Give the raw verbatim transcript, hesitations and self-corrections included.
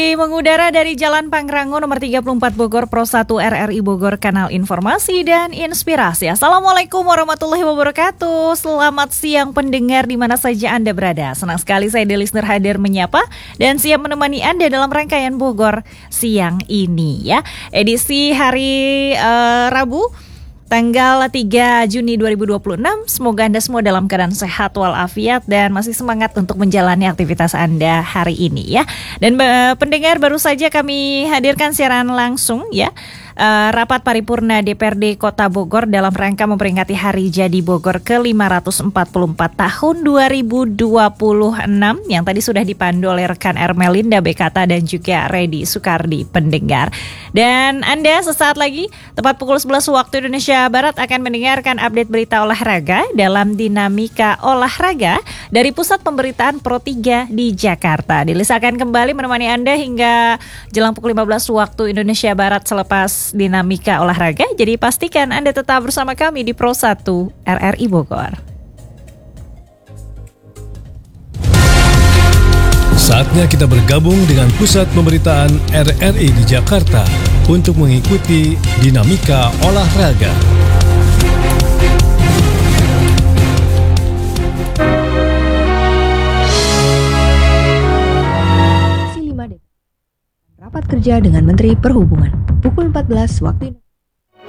Mengudara dari Jalan Pangrango nomor tiga puluh empat Bogor Pro satu R R I Bogor, kanal informasi dan inspirasi. Assalamualaikum warahmatullahi wabarakatuh. Selamat siang pendengar di mana saja Anda berada. Senang sekali saya Delis Nur hadir menyapa dan siap menemani Anda dalam rangkaian Bogor siang ini ya. Edisi hari uh, Rabu tanggal tiga Juni dua ribu dua puluh enam. Semoga Anda semua dalam keadaan sehat walafiat dan masih semangat untuk menjalani aktivitas Anda hari ini ya. Dan uh, pendengar, baru saja kami hadirkan siaran langsung ya uh, rapat paripurna D P R D Kota Bogor dalam rangka memperingati Hari Jadi Bogor ke lima ratus empat puluh empat tahun dua ribu dua puluh enam yang tadi sudah dipandu oleh rekan Ermelinda Bekata dan juga Redi Sukardi pendengar. Dan Anda sesaat lagi tepat pukul sebelas waktu Indonesia Barat akan mendengarkan update berita olahraga dalam Dinamika Olahraga dari Pusat Pemberitaan Pro tiga di Jakarta. Delis akan kembali menemani Anda hingga jelang pukul lima belas waktu Indonesia Barat selepas Dinamika Olahraga. Jadi pastikan Anda tetap bersama kami di Pro satu R R I Bogor. Saatnya kita bergabung dengan Pusat Pemberitaan R R I di Jakarta untuk mengikuti Dinamika Olahraga. Rapat kerja dengan Menteri Perhubungan pukul empat belas waktu